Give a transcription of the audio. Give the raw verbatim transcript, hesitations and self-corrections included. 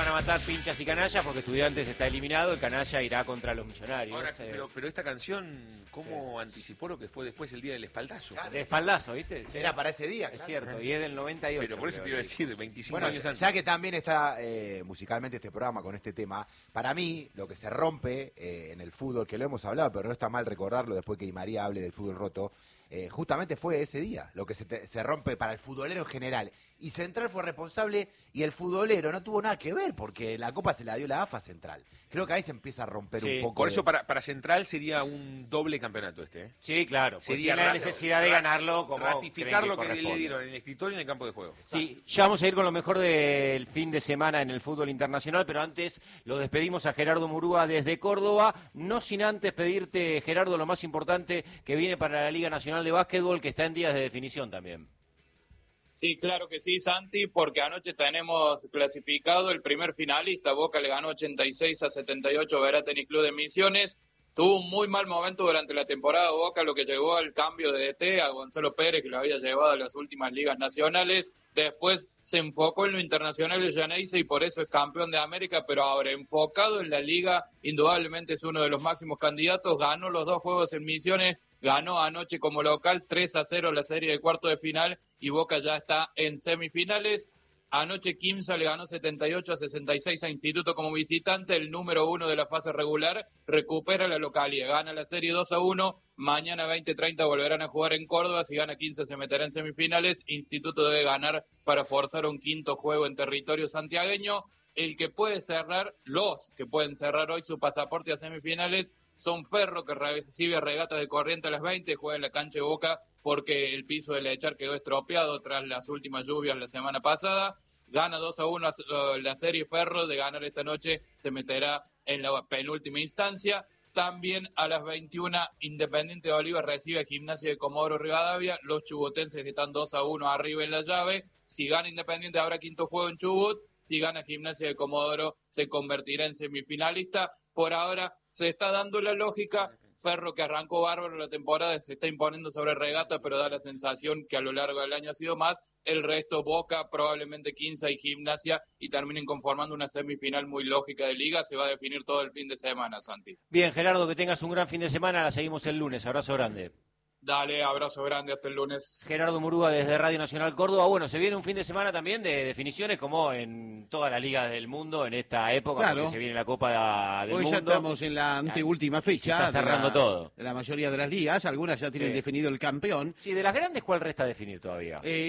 van a matar pinchas y canallas porque Estudiantes está eliminado, el canalla irá contra los Millonarios. Ahora, eh. pero, pero esta canción, ¿cómo sí. anticipó lo que fue después el día del espaldazo? Claro. De espaldazo, ¿viste? Sí. Era para ese día, Es claro. cierto, y es del noventa y ocho. Pero por eso te iba a decir, veinticinco bueno, años antes. Ya que también está eh, musicalmente este programa con este tema, para mí lo que se rompe eh, en el fútbol, que lo hemos hablado, pero no está mal recordarlo después que Di María hable del fútbol roto, eh, justamente fue ese día, lo que se, te, se rompe para el futbolero en general. Y Central fue responsable y el futbolero no tuvo nada que ver, porque la Copa se la dio la AFA Central. Creo que ahí se empieza a romper sí, un poco. Por de... eso para, para Central sería un doble campeonato este. ¿eh? Sí, claro. Sería la necesidad de ganarlo, como ratificar que lo que corresponde. le dieron en el escritorio y en el campo de juego. Sí, ya vamos a ir con lo mejor del fin de semana en el fútbol internacional, pero antes lo despedimos a Gerardo Murúa desde Córdoba, no sin antes pedirte, Gerardo, lo más importante que viene para la Liga Nacional de Básquetbol, que está en días de definición también. Sí, claro que sí, Santi, porque anoche tenemos clasificado el primer finalista. Boca le ganó ochenta y seis a setenta y ocho a Verá Tenis Club de Misiones. Tuvo un muy mal momento durante la temporada Boca, lo que llevó al cambio de D T a Gonzalo Pérez, que lo había llevado a las últimas ligas nacionales. Después se enfocó en lo internacional de Llaneise y por eso es campeón de América, pero ahora enfocado en la liga, indudablemente es uno de los máximos candidatos. Ganó los dos juegos en Misiones, ganó anoche como local tres a cero la serie de cuarto de final y Boca ya está en semifinales. Anoche Quimsa le ganó setenta y ocho a sesenta y seis a Instituto como visitante, el número uno de la fase regular, recupera la localidad, gana la serie dos a uno, mañana veinte treinta volverán a jugar en Córdoba, si gana quince se meterá en semifinales, Instituto debe ganar para forzar un quinto juego en territorio santiagueño. El que puede cerrar, los que pueden cerrar hoy su pasaporte a semifinales son Ferro, que recibe Regatas de Corrientes a las veinte, juega en la cancha de Boca porque el piso de Lechar quedó estropeado tras las últimas lluvias la semana pasada. Gana dos a uno la serie Ferro, de ganar esta noche se meterá en la penúltima instancia. También a las veintiuna Independiente de Oliva recibe a Gimnasia de Comodoro Rivadavia, los chubutenses están dos a uno arriba en la llave. Si gana Independiente habrá quinto juego en Chubut, si gana Gimnasia de Comodoro se convertirá en semifinalista. Por ahora se está dando la lógica, Ferro que arrancó bárbaro la temporada se está imponiendo sobre Regata, pero da la sensación que a lo largo del año ha sido más. El resto, Boca, probablemente Quinza y Gimnasia, y terminen conformando una semifinal muy lógica de liga. Se va a definir todo el fin de semana, Santi. Bien, Gerardo, que tengas un gran fin de semana. La seguimos el lunes. Abrazo grande. Dale, abrazo grande, hasta el lunes. Gerardo Murúa desde Radio Nacional Córdoba. Bueno, se viene un fin de semana también de definiciones como en toda la liga del mundo en esta época, claro. Porque se viene la Copa del Hoy Mundo. ya estamos en la anteúltima fecha. Se está cerrando de la, todo. De la mayoría de las ligas, algunas ya tienen sí. definido el campeón. Sí, de las grandes, ¿cuál resta definir todavía? Eh,